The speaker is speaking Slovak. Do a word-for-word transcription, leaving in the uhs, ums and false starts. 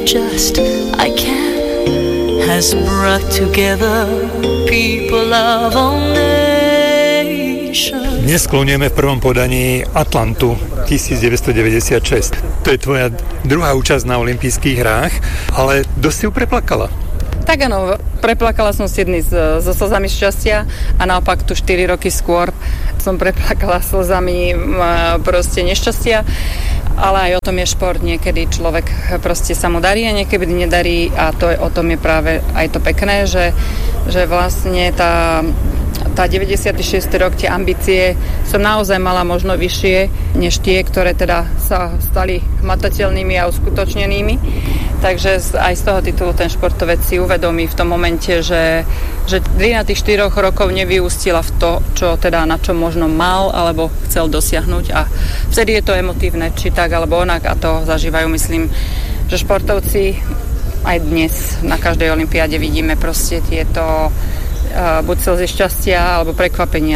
just I can has brought together people of all nations. Dnes skloňujeme v prvom podaní Atlantu devätnásťstodeväťdesiatšesť. To je tvoja druhá účasť na olympijských hrách, ale dosť si ju preplakala. Tak áno, preplakala som si jedný so slzami šťastia a naopak tu štyri roky skôr som preplakala slzami proste nešťastia. Ale aj o tom je šport, niekedy človek proste sa mu darí a niekedy nedarí a to je, o tom je práve aj to pekné, že, že vlastne tá, tá deväťdesiaty šiesty rok, tie ambície som naozaj mala možno vyššie, než tie, ktoré teda sa stali hmatateľnými a uskutočnenými. Takže aj z toho titulu ten športovec si uvedomí v tom momente, že, že drina tých štyroch rokov nevyústila v to, čo teda na čo možno mal alebo chcel dosiahnuť a vtedy je to emotívne, či tak alebo onak a to zažívajú, myslím, že športovci aj dnes na každej olympiáde vidíme proste tieto uh, buď slzy šťastia alebo prekvapenia.